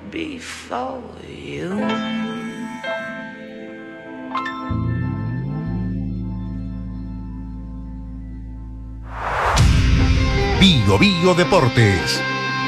before you. Bio Deportes.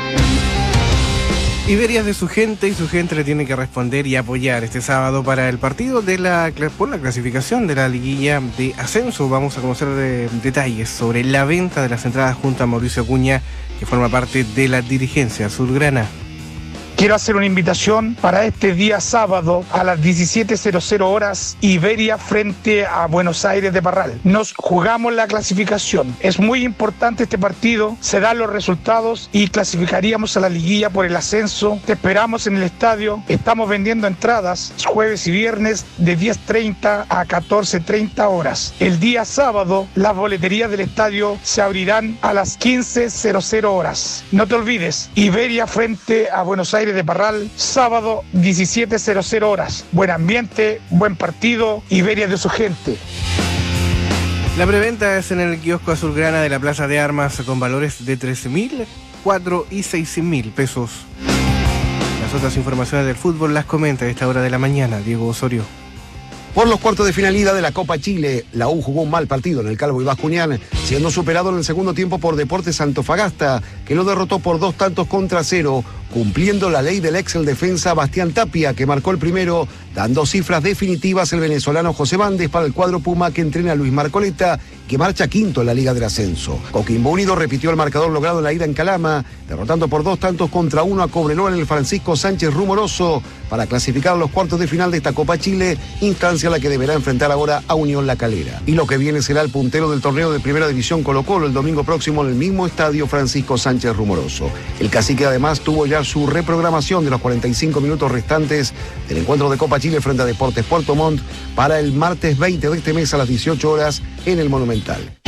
Iberia de su gente y su gente le tiene que responder y apoyar este sábado para el partido por la clasificación de la liguilla de ascenso. Vamos a conocer detalles sobre la venta de las entradas junto a Mauricio Acuña, que forma parte de la dirigencia azulgrana. Quiero hacer una invitación para este día sábado a las 17:00 horas, Iberia frente a Buenos Aires de Parral. Nos jugamos la clasificación. Es muy importante este partido, se dan los resultados y clasificaríamos a la liguilla por el ascenso. Te esperamos en el estadio, estamos vendiendo entradas jueves y viernes de 10:30 a 14:30 horas. El día sábado, las boleterías del estadio se abrirán a las 15:00 horas. No te olvides, Iberia frente a Buenos Aires de Parral, sábado 17:00 horas. Buen ambiente, buen partido, Iberia de su gente. La preventa es en el kiosco azulgrana de la Plaza de Armas con valores de 13.000, 4 y 6.000 pesos. Las otras informaciones del fútbol las comenta a esta hora de la mañana Diego Osorio. Por los cuartos de final ida de la Copa Chile, la U jugó un mal partido en el Calvo Ibascuñán, siendo superado en el segundo tiempo por Deportes Antofagasta, que lo derrotó por 2-0, cumpliendo la ley del ex defensa Bastián Tapia, que marcó el primero, dando cifras definitivas el venezolano José Bandes para el cuadro Puma que entrena a Luis Marcoleta, que marcha quinto en la Liga del Ascenso. Coquimbo Unido repitió el marcador logrado en la ida en Calama, derrotando por 2-1 a Cobreloa en el Francisco Sánchez Rumoroso, para clasificar a los cuartos de final de esta Copa Chile, instancia a la que deberá enfrentar ahora a Unión La Calera. Y lo que viene será el puntero del torneo de Primera División Colo-Colo el domingo próximo en el mismo estadio Francisco Sánchez Rumoroso. El cacique además tuvo ya su reprogramación de los 45 minutos restantes del encuentro de Copa Chile frente a Deportes Puerto Montt para el martes 20 de este mes a las 18 horas en el Monumental.